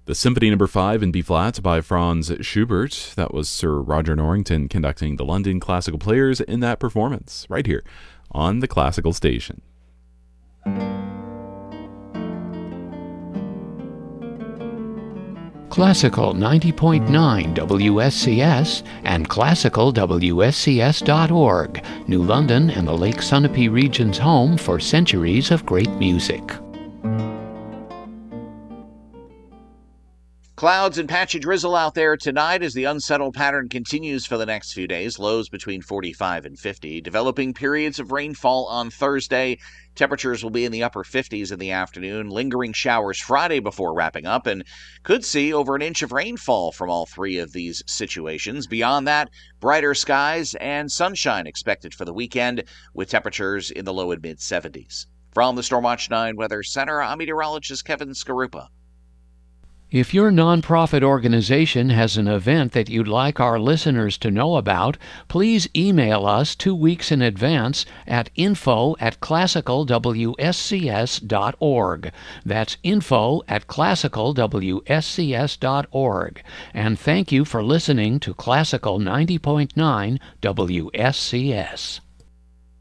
The Symphony No. 5 in B-flat by Franz Schubert. That was Sir Roger Norrington conducting the London Classical Players in that performance, right here on the Classical Station. Classical 90.9 WSCS and classicalwscs.org, New London and the Lake Sunapee region's home for centuries of great music. Clouds and patchy drizzle out there tonight as the unsettled pattern continues for the next few days. Lows between 45 and 50. Developing periods of rainfall on Thursday. Temperatures will be in the upper 50s in the afternoon. Lingering showers Friday before wrapping up, and could see over an inch of rainfall from all three of these situations. Beyond that, brighter skies and sunshine expected for the weekend with temperatures in the low and mid 70s. From the Stormwatch 9 Weather Center, I'm meteorologist Kevin Skarupa. If your nonprofit organization has an event that you'd like our listeners to know about, please email us 2 weeks in advance at info@classicalwscs.org. That's info@classicalwscs.org. And thank you for listening to Classical 90.9 WSCS.